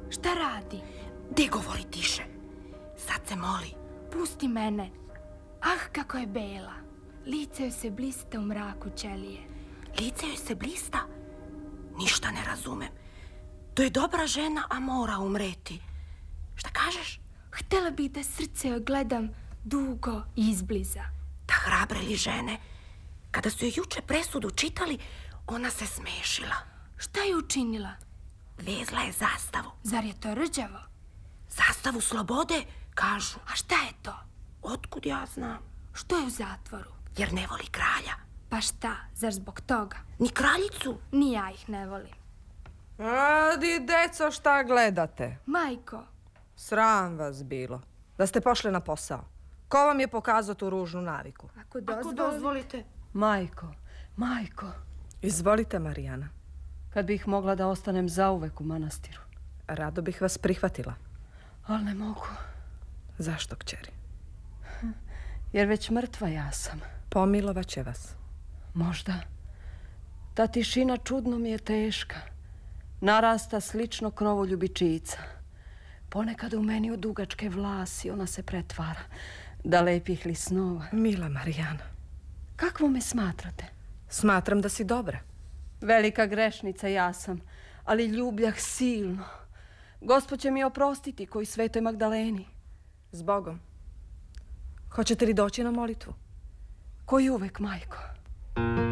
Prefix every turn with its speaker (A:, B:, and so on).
A: Šta radi?
B: De govori tiše. Sad se moli.
A: Pusti mene. Ah, kako je bela. Lice joj se blista u mraku ćelije.
B: Lice joj se blista? Ništa ne razumem. To je dobra žena, a mora umreti. Šta kažeš?
A: Htjela bih da srce joj gledam dugo i izbliza.
B: Ta hrabre li žene? Kada su joj juče presudu čitali, ona se smešila.
A: Šta je učinila?
B: Vezla je zastavu.
A: Zar je to rđavo?
B: Zastavu slobode, kažu.
A: A šta je to?
B: Otkud ja znam?
A: Što je u zatvoru?
B: Jer ne voli kralja.
A: Pa šta, zar zbog toga?
B: Ni kraljicu.
A: Ni ja ih ne volim.
C: Adi, deco, šta gledate?
A: Majko.
C: Sram vas bilo. Da ste pošli na posao. Ko vam je pokazao tu ružnu naviku?
A: Ako
B: dozvolite.
D: Majko,
C: Izvolite, Marijana.
D: kad bih mogla da ostanem zauvek u manastiru.
C: Rado bih vas prihvatila.
D: Ali ne mogu,
C: Zašto, kćeri?
D: jer već mrtva ja sam.
C: Pomilovat će vas.
D: Možda. Ta tišina čudno mi je teška. Narasta slično krovu ljubičica. Ponekad u meni u dugačke vlasi ona se pretvara. Da lepih li snova.
C: Mila Marijana,
D: Kakvo me smatrate?
C: smatram da si dobra.
D: Velika grešnica ja sam, ali ljubljah silno. Gospod će mi oprostiti koji Svetoj Magdaleni.
C: Zbogom. Hoćete li doći na molitvu?
D: Koji uvek, majko.